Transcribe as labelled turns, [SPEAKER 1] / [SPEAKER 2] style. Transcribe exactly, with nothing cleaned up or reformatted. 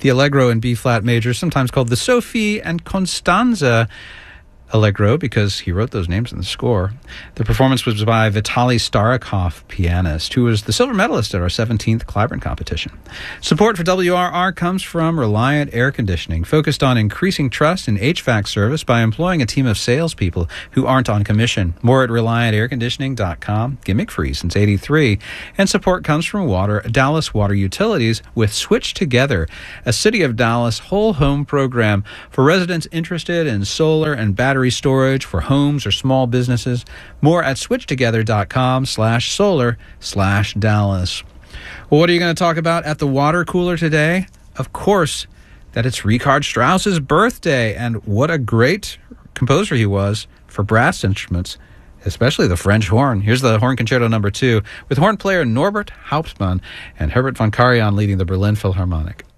[SPEAKER 1] the Allegro in B-flat major, sometimes called the Sophie and Constanza Allegro because he wrote those names in the score. The performance was by Vitaly Starikov, pianist, who was the silver medalist at our seventeenth Clyburn competition. Support for W R R comes from Reliant Air Conditioning, focused on increasing trust in H V A C service by employing a team of salespeople who aren't on commission. More at reliant air conditioning dot com, gimmick free since eighty-three. And support comes from Water, Dallas Water Utilities with Switch Together, a City of Dallas whole home program for residents interested in solar and battery storage for homes or small businesses. More at switchtogether.com slash solar slash Dallas. Well, what are you going to talk about at the water cooler today? Of course, that it's Richard Strauss's birthday, and what a great composer he was for brass instruments, especially the French horn. Here's the Horn Concerto number two, with horn player Norbert Hauptmann and Herbert von Karajan leading the Berlin Philharmonic.